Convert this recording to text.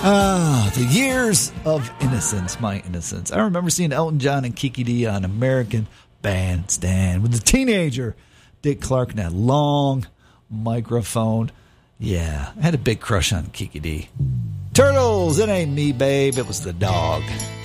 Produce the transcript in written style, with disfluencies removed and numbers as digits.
The years of innocence, my innocence. I remember seeing Elton John and Kiki D on American Bandstand with the teenager Dick Clark and that long microphone. Yeah, I had a big crush on Kiki D. Turtles, it ain't me, babe. It was the dog.